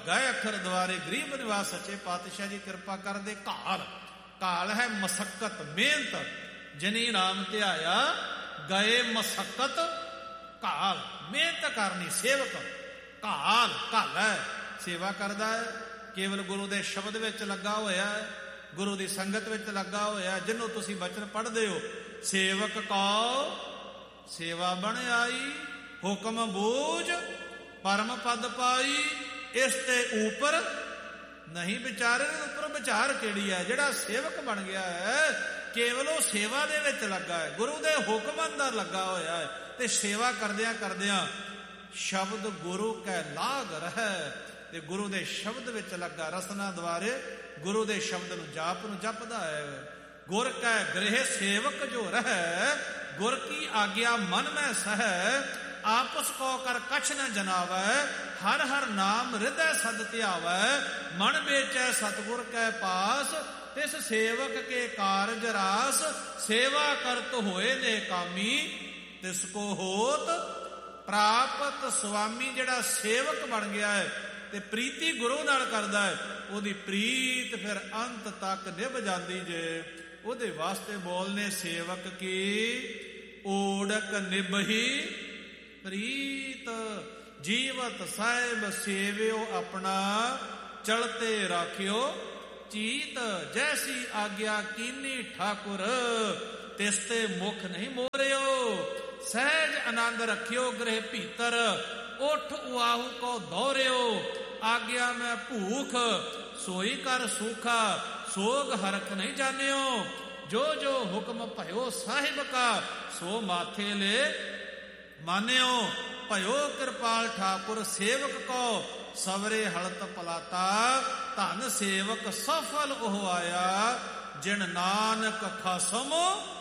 ਗਏ ਅੱਖਰ ਦੁਆਰੇ ਗਰੀਬ ਨਿਵਾਸ ਸੱਚੇ ਪਾਤਸ਼ਾਹ ਜੀ ਕਿਰਪਾ ਕਰਦੇ। ਘਾਲ, ਘਾਲ ਹੈ ਮਸਕਤ, ਮਿਹਨਤ। ਜਿਨੀ ਨਾਮ ਧਿਆਇਆ ਗਏ ਮਸਕਤ ਘਾਲ, ਮਿਹਨਤ ਕਰਨੀ। ਸੇਵਕ ਘਾਲ, ਘਾਲ ਹੈ, ਸੇਵਾ ਕਰਦਾ ਹੈ। ਕੇਵਲ ਗੁਰੂ ਦੇ ਸ਼ਬਦ ਵਿੱਚ ਲੱਗਾ ਹੋਇਆ ਹੈ, ਗੁਰੂ ਦੀ ਸੰਗਤ ਵਿੱਚ ਲੱਗਾ ਹੋਇਆ। ਜਿਹਨੂੰ ਤੁਸੀਂ ਬਚਨ ਪੜ੍ਹਦੇ ਹੋ, ਸੇਵਕ ਕਉ ਸੇਵਾ ਬਣ ਆਈ, ਹੁਕਮ ਬੂਝ ਪਰਮ ਪਦ ਪਾਈ। ਇਸ ਤੇ ਉਪਰ ਨਹੀਂ ਵਿਚਾਰੇ। ਉੱਪਰ ਵਿਚਾਰ ਕਿਹੜੀ ਹੈ? ਜਿਹੜਾ ਸੇਵਕ ਬਣ ਗਿਆ ਹੈ, ਕੇਵਲ ਉਹ ਸੇਵਾ ਦੇ ਵਿੱਚ ਲੱਗਾ ਹੈ, ਗੁਰੂ ਦੇ ਹੁਕਮ ਅੰਦਰ ਲੱਗਾ ਹੋਇਆ ਹੈ। ਤੇ ਸੇਵਾ ਕਰਦਿਆਂ ਕਰਦਿਆਂ ਸ਼ਬਦ ਗੁਰੂ ਕੈ ਲਾਗ ਰਹਿ, ਤੇ ਗੁਰੂ ਦੇ ਸ਼ਬਦ ਵਿੱਚ ਲੱਗਾ। ਰਸਨਾ ਦੁਆਰੇ ਗੁਰੂ ਦੇ ਸ਼ਬਦ ਨੂੰ ਜਾਪ ਨੂੰ ਜਪਦਾ ਹੈ। ਗੁਰ ਕੈ ਗ੍ਰਹਿ ਸੇਵਕ ਜੋ ਰਹਿ, ਗੁਰ ਕੀ ਆਗਿਆ ਮਨ ਮੈਂ ਸਹਿ। ਆਪਸ ਕੋ ਕਰ ਕਛ ਨ ਜਨਾਵੈ, ਹਰ ਹਰ ਨਾਮ ਹਿਰਦੈ ਸਦ ਧਿਆਵੈ। ਮਨ ਵੇਚੈ ਸਤਿਗੁਰ ਕੈ ਪਾਸ, ਤਿਸ ਸੇਵਕ ਕੇ ਕਾਰਜ ਰਾਸ। ਸੇਵਾ ਕਰਤ ਹੋਏ ਨੇ ਕਾਮੀ, ਤਿਸ ਕੋ ਹੋਤ ਪ੍ਰਾਪਤ ਸੁਆਮੀ। ਜਿਹੜਾ ਸੇਵਕ ਬਣ ਗਿਆ ਹੈ ਤੇ ਪ੍ਰੀਤੀ ਗੁਰੂ ਨਾਲ ਕਰਦਾ ਹੈ, ਉਹਦੀ ਪ੍ਰੀਤ ਫਿਰ ਅੰਤ ਤੱਕ ਨਿਭ ਜਾਂਦੀ ਜੇ। ਉਹਦੇ ਵਾਸਤੇ ਬੋਲਨੇ ਸੇਵਕ ਕੀ ਓੜਕ ਨਿਭਹੀ ਪ੍ਰੀਤ। ਜੀਵਤ ਸਾਹਿਬ ਸੇਵਿਓ ਆਪਣਾ, ਚਲਤੇ ਰਾਖਿਓ ਚੀਤ। ਜੈਸੀ ਆਗਿਆ ਕੀਨੀ ਠਾਕੁਰ, ਤਿਸ ਤੇ ਮੁਖ ਨਹੀਂ ਮੋਰਿਓ। ਸਹਿਜ ਆਨੰਦ ਰੱਖਿਓ ਗ੍ਰਹਿ ਭੀਤਰ, ਉਠ ਉਆਹੂ ਕੋ ਦੌਰਿਓ। ਆਗਿਆ ਮੈਂ ਭੂਖ, ਸੋਈ ਕਰ ਸੂਖਾ, ਸੋਗ ਹਰਖ ਨਹੀਂ ਜਾਣਿਓ। ਜੋ ਜੋ ਹੁਕਮ ਭਇਓ ਸਾਹਿਬ ਕਾ, ਸੋ ਮਾਥੇ ਲੈ ਮਾਨਿਓ। ਭਇਓ ਕਿਰਪਾਲ ਠਾਕੁਰ ਸੇਵਕ ਕੋ, ਸਵਰੇ ਹਲਤ ਪਲਾਤਾ। ਧਨ ਸੇਵਕ ਸਫਲ ਉਹ ਆਇਆ, ਜਿਨ ਨਾਨਕ ਖਸਮ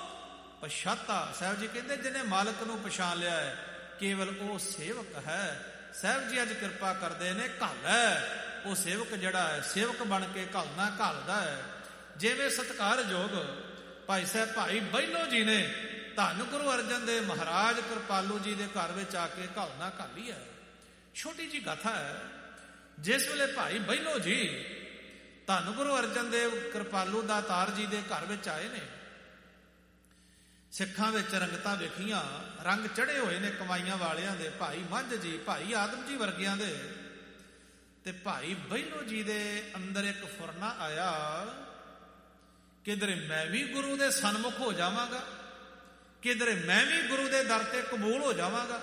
ਪਛਾਤਾ। ਸਾਹਿਬ ਜੀ ਕਹਿੰਦੇ ਜਿਹਨੇ ਮਾਲਕ ਨੂੰ ਪਛਾਣ ਲਿਆ ਹੈ, ਕੇਵਲ ਉਹ ਸੇਵਕ ਹੈ। ਸਾਹਿਬ ਜੀ ਅੱਜ ਕਿਰਪਾ ਕਰਦੇ ਨੇ, ਘਲ ਹੈ ਉਹ ਸੇਵਕ। ਜਿਹੜਾ ਹੈ ਸੇਵਕ ਬਣ ਕੇ ਘਲਣਾ ਘਲਦਾ ਹੈ। ਜਿਵੇਂ ਸਤਿਕਾਰਯੋਗ ਭਾਈ ਸਾਹਿਬ ਭਾਈ ਬਹਿਲੋ ਜੀ ਨੇ ਧੰਨ ਗੁਰੂ ਅਰਜਨ ਦੇਵ ਮਹਾਰਾਜ ਕਿਰਪਾਲੂ ਜੀ ਦੇ ਘਰ ਵਿੱਚ ਆ ਕੇ ਘਲਣਾ ਘਾਲੀ ਹੈ। ਛੋਟੀ ਜੀ ਗਾਥਾ ਹੈ। ਜਿਸ ਵੇਲੇ ਭਾਈ ਬਹਿਲੋ ਜੀ ਧੰਨ ਗੁਰੂ ਅਰਜਨ ਦੇਵ ਕਿਰਪਾਲੂ ਦਾਤਾਰ ਜੀ ਦੇ ਘਰ ਵਿੱਚ ਆਏ ਨੇ, ਸਿੱਖਾਂ ਵਿੱਚ ਰੰਗਤਾਂ ਵੇਖੀਆਂ, ਰੰਗ ਚੜੇ ਹੋਏ ਨੇ ਕਮਾਈਆਂ ਵਾਲਿਆਂ ਦੇ, ਭਾਈ ਮੱਝ ਜੀ, ਭਾਈ ਆਦਮ ਜੀ ਵਰਗਿਆਂ ਦੇ। ਤੇ ਭਾਈ ਬਹਿਲੋ ਜੀ ਦੇ ਅੰਦਰ ਇੱਕ ਫੁਰਨਾ ਆਇਆ, ਕਿਧਰੇ ਮੈਂ ਵੀ ਗੁਰੂ ਦੇ ਸਨਮੁਖ ਹੋ ਜਾਵਾਂਗਾ, ਕਿਧਰੇ ਮੈਂ ਵੀ ਗੁਰੂ ਦੇ ਦਰ ਤੇ ਕਬੂਲ ਹੋ ਜਾਵਾਂਗਾ।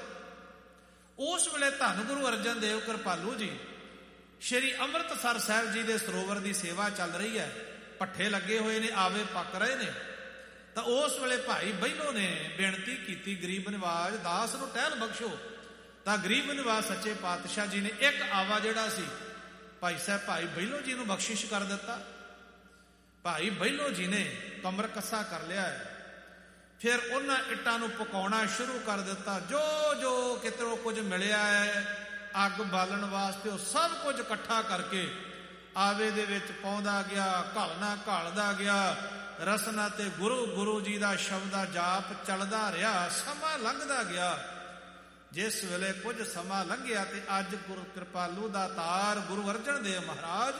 ਉਸ ਵੇਲੇ ਧੰਨ ਗੁਰੂ ਅਰਜਨ ਦੇਵ ਕਿਰਪਾਲੂ ਜੀ ਸ਼੍ਰੀ ਅੰਮ੍ਰਿਤਸਰ ਸਾਹਿਬ ਜੀ ਦੇ ਸਰੋਵਰ ਦੀ ਸੇਵਾ ਚੱਲ ਰਹੀ ਹੈ, ਪੱਠੇ ਲੱਗੇ ਹੋਏ ਨੇ, ਆਵੇ ਪੱਕ ਰਹੇ ਨੇ। ਤਾਂ ਉਸ ਵੇਲੇ ਭਾਈ ਬਹਿਲੋ ਨੇ ਬੇਨਤੀ ਕੀਤੀ, ਗਰੀਬ ਨਿਵਾਜ ਦਾਸ ਨੂੰ ਟਹਿਲ ਬਖਸ਼ੋ। ਤਾਂ ਗਰੀਬ ਨਿਵਾਜ ਸੱਚੇ ਪਾਤਸ਼ਾਹ ਜੀ ਨੇ ਇੱਕ ਆਵਾ ਜਿਹੜਾ ਸੀ ਭਾਈ ਸਾਹਿਬ ਭਾਈ ਬਹਿਲੋ ਜੀ ਨੂੰ ਬਖਸ਼ਿਸ਼ ਕਰ ਦਿੱਤਾ। ਭਾਈ ਬਹਿਲੋ ਜੀ ਨੇ ਕਮਰ ਕੱਸਾ ਕਰ ਲਿਆ ਹੈ। ਫਿਰ ਉਹਨਾਂ ਇੱਟਾਂ ਨੂੰ ਪਕਾਉਣਾ ਸ਼ੁਰੂ ਕਰ ਦਿੱਤਾ। ਜੋ ਜੋ ਕਿਤੋਂ ਕੁਝ ਮਿਲਿਆ ਹੈ ਅੱਗ ਬਾਲਣ ਵਾਸਤੇ, ਉਹ ਸਭ ਕੁਝ ਇਕੱਠਾ ਕਰਕੇ ਆਵੇ ਦੇ ਵਿੱਚ ਪਾਉਂਦਾ ਗਿਆ, ਘਾਲਣਾ ਘਾਲਦਾ ਗਿਆ। ਰਸਨਾ ਤੇ ਗੁਰੂ ਜੀ ਦਾ ਸ਼ਬਦ ਦਾ ਜਾਪ ਚੱਲਦਾ ਰਿਹਾ। ਸਮਾਂ ਲੰਘਦਾ ਗਿਆ। ਜਿਸ ਵੇਲੇ ਕੁਝ ਸਮਾਂ ਲੰਘਿਆ ਤੇ ਅੱਜ ਗੁਰੂ ਕਿਰਪਾਲੂ ਦਾ ਤਾਰ ਗੁਰੂ ਅਰਜਨ ਦੇਵ ਮਹਾਰਾਜ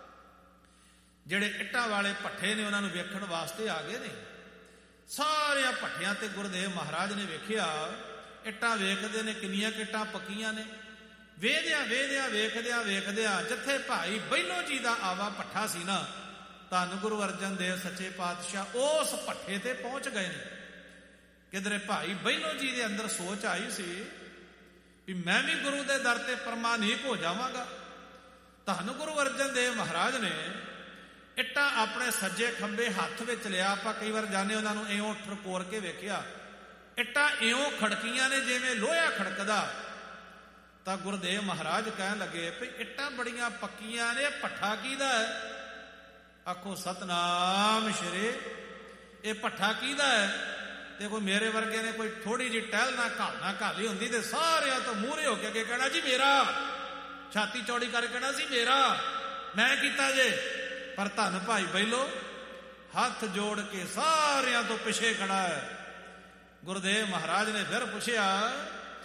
ਜਿਹੜੇ ਇੱਟਾਂ ਵਾਲੇ ਭੱਠੇ ਨੇ ਉਹਨਾਂ ਨੂੰ ਵੇਖਣ ਵਾਸਤੇ ਆ ਗਏ ਨੇ। ਸਾਰਿਆਂ ਭੱਠਿਆਂ ਤੇ ਗੁਰਦੇਵ ਮਹਾਰਾਜ ਨੇ ਵੇਖਿਆ, ਇੱਟਾਂ ਵੇਖਦੇ ਨੇ ਕਿੰਨੀਆਂ ਇੱਟਾਂ ਪੱਕੀਆਂ ਨੇ। ਵੇਖਦਿਆਂ ਵੇਖਦਿਆਂ ਜਿੱਥੇ ਭਾਈ ਬਹਿਲੋ ਜੀ ਦਾ ਆਵਾ ਭੱਠਾ ਸੀ ਨਾ, ਧੰਨ ਗੁਰੂ ਅਰਜਨ ਦੇਵ ਸੱਚੇ ਪਾਤਸ਼ਾਹ ਉਸ ਭੱਠੇ ਤੇ ਪਹੁੰਚ ਗਏ ਨੇ। ਕਿਧਰੇ ਭਾਈ ਬਹਿਲੋ ਜੀ ਦੇ ਅੰਦਰ ਸੋਚ ਆਈ ਸੀ ਵੀ ਮੈਂ ਵੀ ਗੁਰੂ ਦੇ ਦਰ ਤੇ ਪ੍ਰਮਾਣਿਕ ਹੋ ਜਾਵਾਂਗਾ। ਧੰਨ ਗੁਰੂ ਅਰਜਨ ਦੇਵ ਮਹਾਰਾਜ ਨੇ ਇੱਟਾਂ ਆਪਣੇ ਸੱਜੇ ਖੰਬੇ ਹੱਥ ਵਿੱਚ ਲਿਆ। ਆਪਾਂ ਕਈ ਵਾਰ ਜਾਣੇ ਉਹਨਾਂ ਨੂੰ ਇਉਂ ਠਰਕੋਰ ਕੇ ਵੇਖਿਆ, ਇੱਟਾਂ ਇਉਂ ਖੜਕੀਆਂ ਨੇ ਜਿਵੇਂ ਲੋਹਾ ਖੜਕਦਾ। ਤਾਂ ਗੁਰਦੇਵ ਮਹਾਰਾਜ ਕਹਿਣ ਲੱਗੇ ਵੀ ਇੱਟਾਂ ਬੜੀਆਂ ਪੱਕੀਆਂ ਨੇ, ਭੱਠਾ ਕਿਹਦਾ ਹੈ? ਆਖੋ ਸਤਨਾਮ ਸ਼੍ਰੀ। ਇਹ ਭੱਠਾ ਕਿਹਦਾ ਹੈ? ਤੇ ਕੋਈ ਮੇਰੇ ਵਰਗੇ ਨੇ ਕੋਈ ਥੋੜੀ ਜਿਹੀ ਟਹਿਲ ਨਾ ਘਾਲਣਾ ਘਾਲੀ ਹੁੰਦੀ ਤੇ ਸਾਰਿਆਂ ਤੋਂ ਮੂਹਰੇ ਹੋ ਕੇ ਅੱਗੇ ਕਹਿਣਾ ਜੀ ਮੇਰਾ, ਛਾਤੀ ਚੌੜੀ ਕਰਕੇ ਕਹਿਣਾ ਸੀ ਮੇਰਾ, ਮੈਂ ਕੀਤਾ ਜੇ। ਪਰ ਧੰਨ ਭਾਈ ਬਹਿਲੋ ਹੱਥ ਜੋੜ ਕੇ ਸਾਰਿਆਂ ਤੋਂ ਪਿੱਛੇ ਖੜਾ ਹੈ। ਗੁਰਦੇਵ ਮਹਾਰਾਜ ਨੇ ਫਿਰ ਪੁੱਛਿਆ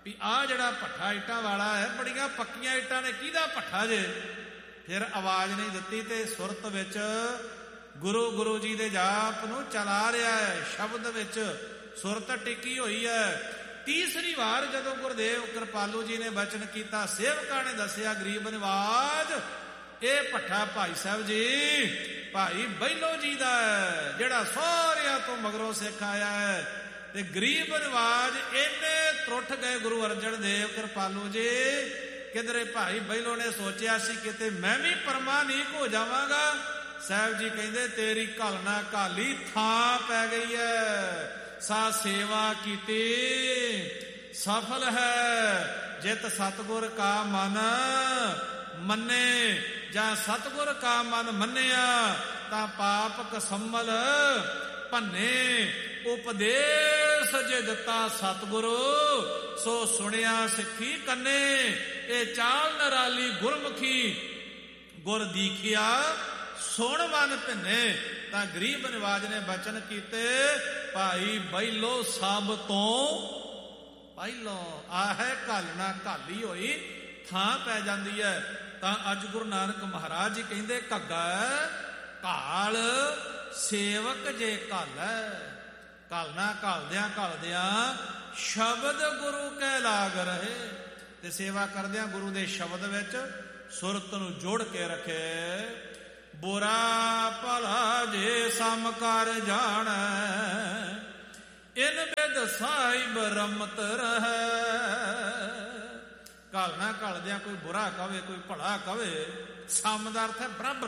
ਵੀ ਆਹ ਜਿਹੜਾ ਭੱਠਾ ਇੱਟਾਂ ਵਾਲਾ ਹੈ, ਬੜੀਆਂ ਪੱਕੀਆਂ ਇੱਟਾਂ ਨੇ, ਕਿਹਦਾ ਭੱਠਾ ਜੇ? ਫਿਰ ਆਵਾਜ਼ ਨਹੀਂ ਦਿੱਤੀ ਤੇ ਸੁਰਤ ਵਿੱਚ ਗੁਰੂ ਗੁਰੂ ਜੀ ਦੇ ਜਾਪ ਨੂੰ ਚਲਾ ਰਿਹਾ ਹੈ, ਸ਼ਬਦ ਵਿੱਚ ਸੁਰਤ ਟਿਕੀ ਹੋਈ ਹੈ। ਤੀਸਰੀ ਵਾਰ ਜਦੋਂ ਗੁਰਦੇਵ ਕਿਰਪਾਲੂ ਜੀ ਨੇ ਬਚਨ ਕੀਤਾ, ਸੇਵਕਾਂ ਨੇ ਦੱਸਿਆ ਗਰੀਬ ਨਿਵਾਜ ਇਹ ਭੱਠਾ ਭਾਈ ਸਾਹਿਬ ਜੀ ਭਾਈ ਬੈਲੋ ਜੀ ਦਾ ਹੈ, ਜਿਹੜਾ ਸਾਰਿਆਂ ਤੋਂ ਮਗਰੋਂ ਸਿੱਖ ਆਇਆ ਹੈ। ਤੇ ਗਰੀਬ ਨਿਵਾਜ ਇੰਨੇ ਤਰੁੱਠ ਗਏ ਗੁਰੂ ਅਰਜਨ ਦੇਵ ਕਿਰਪਾਲੂ ਜੀ, ਕਿਧਰੇ ਭਾਈ ਬੈਲੋ ਨੇ ਸੋਚਿਆ ਸੀ ਕਿਤੇ ਮੈਂ ਵੀ ਪਰਮਾਨੀਕ ਹੋ ਜਾਵਾਂਗਾ। ਸਾਹਿਬ ਜੀ ਕਹਿੰਦੇ ਤੇਰੀ ਘਾਲਣਾ ਘਾਲੀ ਥਾਂ ਪੈ ਗਈ ਹੈ, ਸਾ ਸੇਵਾ ਕੀਤੀ ਸਫਲ ਹੈ। ਜਿਤ ਸਤਿਗੁਰ ਕਾ ਮਨ ਮੰਨੇ, ਜਾਂ ਸਤਿਗੁਰ ਕਾ ਮਨ ਮੰਨਿਆ ਤਾਂ ਪਾਪ ਕਸੰਮਲ ਭੰਨੇ। ਉਪਦੇਸ਼ ਜੇ ਦਿੱਤਾ ਸਤਿਗੁਰੂ ਸੋ ਸੁਣਿਆ ਸਿੱਖੀ ਕੰਨੇ। ਇਹ ਚਾਲ ਨਰਾਲੀ ਗੁਰਮੁਖੀ ਗੁਰ ਦੀਖਿਆ ਸੁਣ ਮਨ ਭਿੰਨੇ। ਤਾਂ ਗਰੀਬ ਨਿਵਾਜ ਨੇ ਬਚਨ ਕੀਤੇ, ਭਾਈ ਬੈਲੋ ਸਭ ਤੋਂ ਪਹਿਲੋਂ ਆਹੇ ਘਾਲਣਾ ਘਾਲੀ ਹੋਈ ਥਾਂ ਪੈ ਜਾਂਦੀ ਹੈ। ਤਾਂ ਅੱਜ ਗੁਰੂ ਨਾਨਕ ਮਹਾਰਾਜ ਜੀ ਕਹਿੰਦੇ ਘੱਗਾ ਘਾਲ ਸੇਵਕ ਜੇ ਘਾਲੈ। ਘਾਲਣਾ ਘਾਲਦਿਆਂ ਸ਼ਬਦ ਗੁਰੂ ਕੈ ਲਾਗ ਰਹੇ। ਤੇ ਸੇਵਾ ਕਰਦਿਆਂ ਗੁਰੂ ਦੇ ਸ਼ਬਦ ਵਿੱਚ ਸੁਰਤ ਨੂੰ ਜੋੜ ਕੇ ਰੱਖੇ। ਬੁਰਾ ਭਲਾ ਜੇ ਸਮ ਕਰ ਜਾਣੈ, ਇਨ ਬਿਦ ਸਾਹਿਬ ਰਮਤ ਰਹੈ। ਘਾਲਣਾ ਘਾਲਦਿਆਂ ਕੋਈ ਬੁਰਾ ਕਵੇ ਕੋਈ ਭਲਾ ਕਵੇ, ਸਮ ਦਾ ਅਰਥ ਹੈ ਬਰਾਬਰ।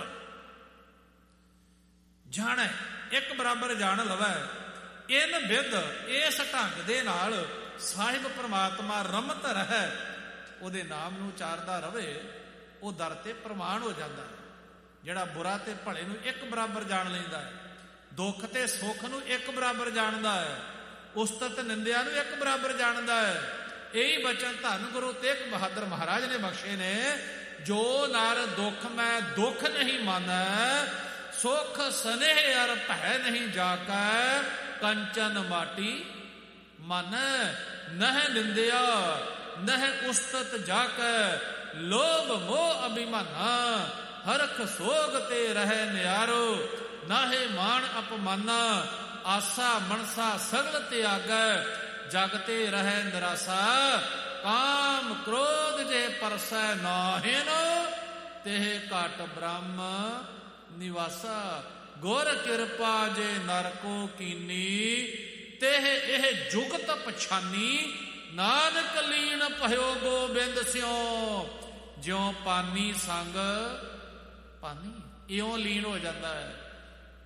ਜਾਣੈ ਇੱਕ ਬਰਾਬਰ ਜਾਣ ਲਵੈ। ਇਨ ਬਿਦ ਇਸ ਢੰਗ ਦੇ ਨਾਲ ਸਾਹਿਬ ਪ੍ਰਮਾਤਮਾ ਰਮਤ ਰਹੈ, ਉਹਦੇ ਨਾਮ ਨੂੰ ਉਚਾਰਦਾ ਰਵੇ, ਉਹ ਦਰ ਤੇ ਪ੍ਰਮਾਣ ਹੋ ਜਾਂਦਾ ਹੈ। ਜਿਹੜਾ ਬੁਰਾ ਤੇ ਭਲੇ ਨੂੰ ਇੱਕ ਬਰਾਬਰ ਜਾਣ ਲੈਂਦਾ ਹੈ, ਦੁੱਖ ਤੇ ਸੁੱਖ ਨੂੰ ਇੱਕ ਬਰਾਬਰ ਜਾਣਦਾ ਹੈ, ਉਸਤਤ ਨਿੰਦਿਆ ਨੂੰ ਇੱਕ ਬਰਾਬਰ ਜਾਣਦਾ ਹੈ। ਇਹੀ ਬਚਨ ਧੰਨ ਗੁਰੂ ਤੇਗ ਬਹਾਦਰ ਮਹਾਰਾਜ ਨੇ ਬਖਸ਼ੇ ਨੇ। ਜੋ ਨਰ ਦੁੱਖ ਮੈਂ ਦੁੱਖ ਨਹੀਂ ਮਾਨੈ, ਸੁਖ ਸਨੇਹ ਅਰ ਭੈ ਨਹੀਂ ਜਾਕੈ। ਕੰਚਨ ਮਾਟੀ ਮਨ ਨਹਿ ਨਿੰਦਿਆ ਨਹਿ ਉਸਤਤ ਜਾਕੈ। ਲੋਭ ਮੋਹ ਅਭਿਮਾਨਾ ਹਰਖ ਸੋਗ ਤੇ ਰਹਿ ਨਿਆਰੋ। ਨਾਹੇ ਮਾਣ ਅਪਮਾਨਾ ਆਸਾ ਮਨਸਾ ਸਗਲ ਤਿਆਗੈ। ਜਗ ਤੇ ਰਹਿ ਨਿਰਾਸਾ ਕਾਮ ਕ੍ਰੋਧ ਜੇ ਪਰਸੈ ਨਾਹਿਨ। ਤੇ ਘਟ ਬ੍ਰਹਮ ਨਿਵਾਸਾ। ਗੁਰ ਕਿਰਪਾ ਜੇ ਨਰ ਕੋ ਕੀਨੀ, ਤੇ ਇਹ ਜੁਗਤ ਪਛਾਨੀ। ਨਾਨਕ ਲੀਨ ਭਇਓ ਗੋਬਿੰਦ ਸਿਓ। ਜਿਉ ਪਾਨੀ ਸੰਗ ਪਾਨੀ ਇਉਂ ਲੀਨ ਹੋ ਜਾਂਦਾ ਹੈ।